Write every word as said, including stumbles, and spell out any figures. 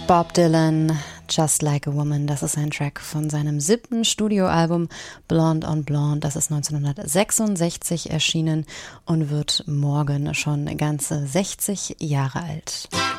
Bob Dylan, Just Like a Woman, das ist ein Track von seinem siebten Studioalbum Blonde on Blonde. Das ist neunzehnhundertsechsundsechzig erschienen und wird morgen schon ganze sechzig Jahre alt.